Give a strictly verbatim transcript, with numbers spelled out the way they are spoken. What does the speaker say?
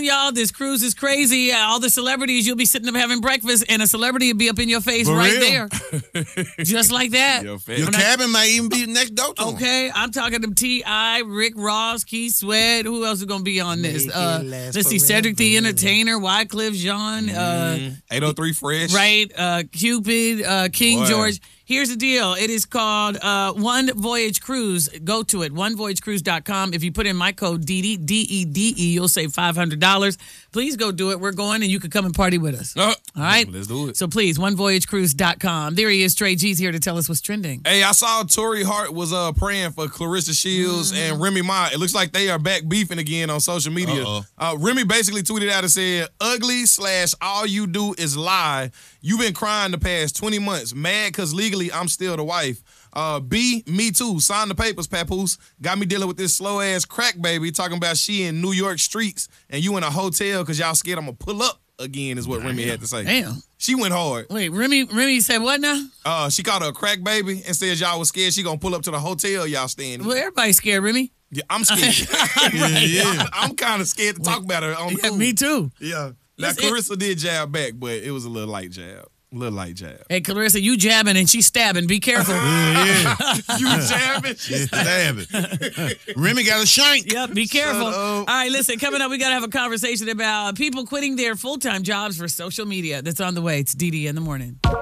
y'all, this cruise is crazy. All the celebrities, you'll be sitting up having breakfast, and a celebrity will be up in your face For right real? there. Just like that. Your, Your cabin might even be next door to him. Okay, I'm talking to T I, Rick Ross, Keith Sweat. Who else is going to be on this? Make Uh, it last let's see, Cedric the forever. Entertainer, Wycliffe Jean, uh, eight oh three Fresh. right? Uh, Cupid, uh, King Boy. George. Here's the deal. It is called uh, One Voyage Cruise. Go to it, one voyage cruise dot com. If you put in my code D D, D E D E, you'll save five hundred dollars. Please go do it. We're going, and you can come and party with us. Uh, All right? Let's do it. So please, one voyage cruise dot com. There he is, Trey G's here to tell us what's trending. Hey, I saw Tory Hart was uh praying for Clarissa Shields Mm-hmm. and Remy Ma. It looks like they are back beefing again on social media. Uh-oh. Uh, Remy basically tweeted out and said, ugly slash all you do is lie. You've been crying the past twenty months. Mad because legally I'm still the wife. Uh, B, me too. Sign the papers, Papoose. Got me dealing with this slow ass crack baby talking about she in New York streets and you in a hotel because y'all scared I'm going to pull up again is what Remy had to say. Damn. She went hard. Wait, Remy, Remy said what now? Uh, she called her a crack baby and said y'all was scared she going to pull up to the hotel y'all staying in. Well, everybody's scared, Remy. Yeah, I'm scared. Yeah, yeah. I'm, I'm kind of scared to talk about her on the Yeah, cool. me too. Yeah. Now, Listen, Clarissa did jab back, but it was a little light jab. A little light jab. Hey, Clarissa, you jabbing and she's stabbing. Be careful. Yeah, You jabbing? yeah. Damn it. Remy got a shank. Yep, be careful. up. All right, listen, coming up, we got to have a conversation about people quitting their full-time jobs for social media. That's on the way. It's D D in the morning.